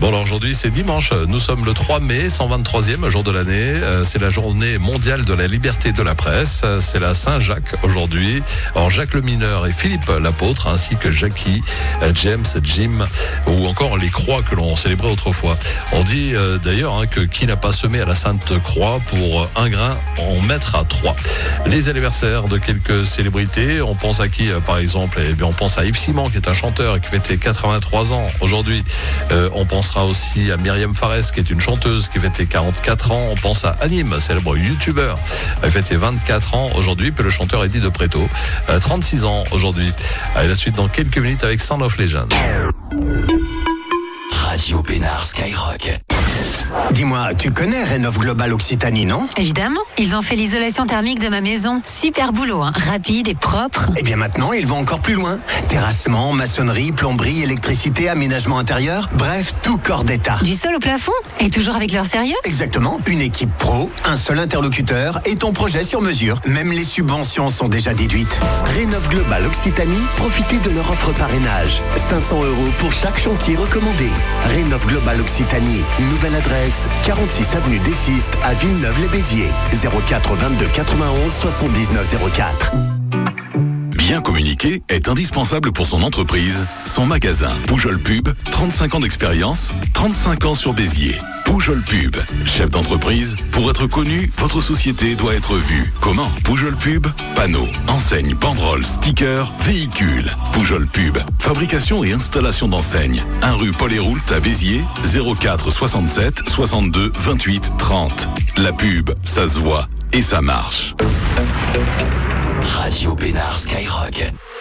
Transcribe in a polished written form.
Bon, alors aujourd'hui c'est dimanche, nous sommes le 3 mai, 123e jour de l'année, c'est la journée mondiale de la liberté de la presse, c'est la Saint-Jacques aujourd'hui. Alors Jacques le Mineur et Philippe l'Apôtre, ainsi que Jackie, James, Jim, ou encore les croix que l'on célébrait autrefois. On dit d'ailleurs que qui n'a pas semé à la Sainte Croix, pour un grain en mettra 3. Les anniversaires de quelques célébrités, on pense à qui par exemple? Eh bien, on pense à Yves Simon, qui est un chanteur qui fête ses 83 ans aujourd'hui. On pensera aussi à Myriam Fares, qui est une chanteuse qui fête ses 44 ans. On pense à Anime, célèbre youtubeur, qui fête ses 24 ans aujourd'hui. Puis le chanteur Eddie de Preto, 36 ans aujourd'hui. Allez, la suite dans quelques minutes avec Sound of Legend. Radio Pénard Skyrock. Dis-moi, tu connais Rénov Global Occitanie, non? Évidemment, ils ont fait l'isolation thermique de ma maison. Super boulot, rapide et propre. Et bien maintenant, ils vont encore plus loin. Terrassement, maçonnerie, plomberie, électricité, aménagement intérieur, bref, tout corps d'état. Du sol au plafond? Et toujours avec leur sérieux? Exactement, une équipe pro, un seul interlocuteur et ton projet sur mesure. Même les subventions sont déjà déduites. Rénov Global Occitanie, profitez de leur offre parrainage. 500 € pour chaque chantier recommandé. Rénov Global Occitanie, nouvelle adresse, 46 avenue des Cistes à Villeneuve-les-Béziers. 04 22 91 79 04. Bien communiquer est indispensable pour son entreprise, son magasin. Poujol Pub, 35 ans d'expérience, 35 ans sur Béziers. Poujol Pub, chef d'entreprise, pour être connu, votre société doit être vue. Comment? Poujol Pub, panneaux, enseignes, banderoles, stickers, véhicules. Poujol Pub, fabrication et installation d'enseignes. 1 rue Paul Héroult à Béziers, 04 67 62 28 30. La pub, ça se voit et ça marche. Radio Pénard Skyrock.